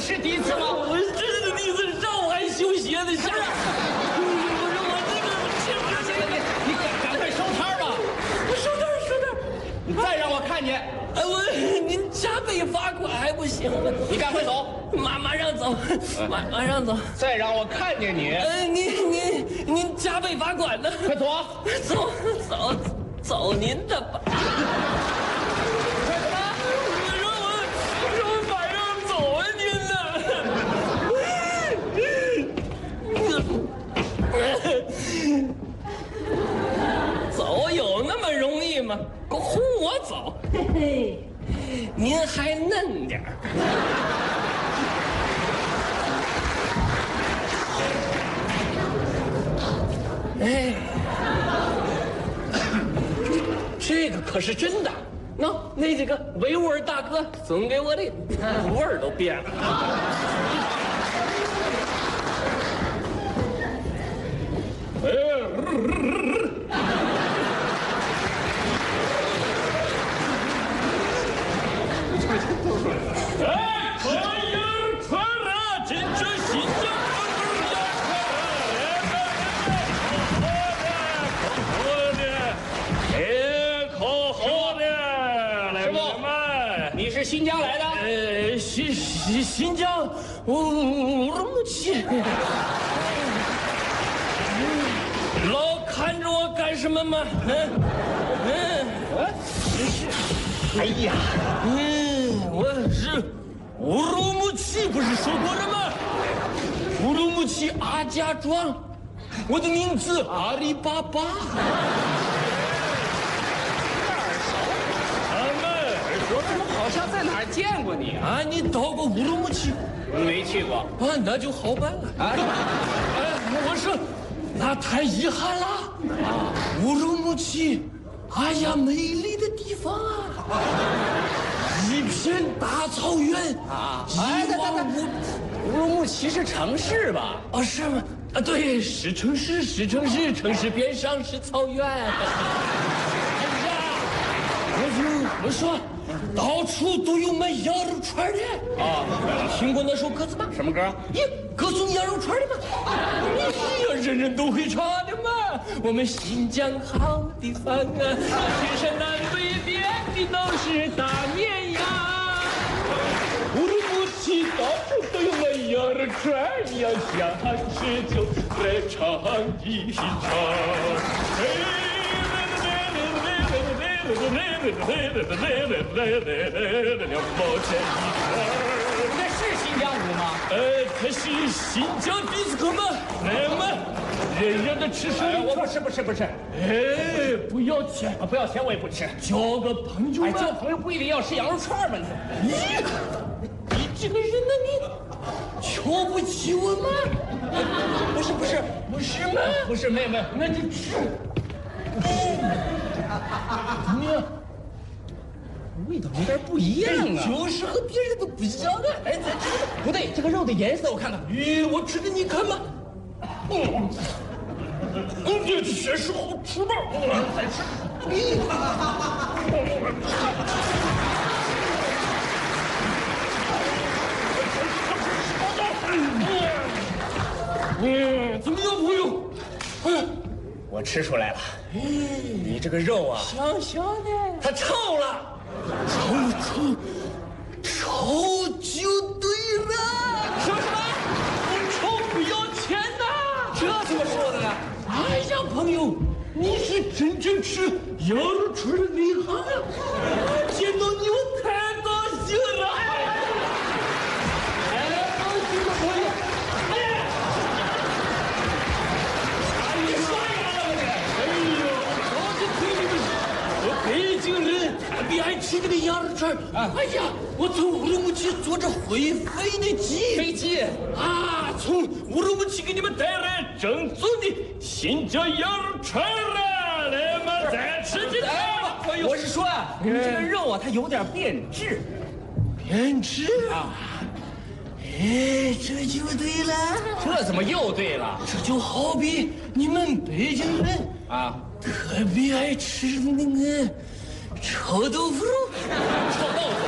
是第一次吗？ 我这是第一次，让我还修鞋呢，是不是？ 你赶快收摊吧！ 我收摊。 你再让我看见， 您加倍罚款还不行吗？ 你赶快走！ 马上走，马上走！ 再让我看见你， 您加倍罚款呢？ 快走！ 走您的吧！让我马上走啊！您呢？走有那么容易吗？轰我走！嘿嘿，您还嫩点儿。哎，这个可是真的。那几个维吾尔大哥送给我的，味儿都变了。 你是新疆来的？ 新疆乌鲁木齐。老看着我干什么吗？ 哎呀， 我是乌鲁木齐，不是说过了吗？乌鲁木齐阿家庄，我的名字阿里巴巴。 我怎么好像在哪儿见过你啊？ 你到过乌鲁木齐？ 没去过啊，那就好办了啊！我说，那太遗憾了啊！乌鲁木齐，哎呀，美丽的地方啊，一片大草原啊！ 乌鲁木齐是城市吧？ 哦，是吗？啊，对，是城市，城市边上是草原。哎呀，我说。到处都有卖羊肉串的啊！听过那首歌子吗？ 什么歌？ 歌颂羊肉串的吗？人人都会唱的嘛。我们新疆好地方啊，天山南北遍地都是大绵羊。乌鲁木齐到处都有卖羊肉串，你要想吃就来尝一尝。2毛钱一串。 那是新疆舞吗？ 它是新疆迪斯科吗？来嘛，人人的吃手我不吃。 不要钱啊！不要钱我也不吃。 交个朋友嘛。 交朋友不一定要吃羊肉串吧？ 你这个人呢？你瞧不起我吗？不是吗？ 不是，没有， 那就吃。怎么样？ 味道有点不一样啊！ 就是和别人都不一样的。哎，咱吃不对，这个肉的颜色我看看。 我吃给你看吧。这确实好吃吧？再吃。怎么样，朋友？ 我吃出来了。你这个肉啊， 香香的， 它臭了。 臭就对了。 说什么？ 臭不要钱呐？ 这怎么说的呢？ 哎呀，朋友，你是真正吃羊肉串的内行啊！见到你我太高兴了。高兴了，朋友。北京人特别爱吃这个羊肉串啊！哎呀，我从乌鲁木齐坐着会飞的飞机啊，从乌鲁木齐给你们带来正宗的新疆羊肉串了，来嘛，再吃几口。 我是说啊，你这个肉啊，它有点变质。 变质啊？哎，这就对了。 这怎么又对了？ 这就好比你们北京人啊， 特别爱吃的那个臭豆腐。 臭豆腐。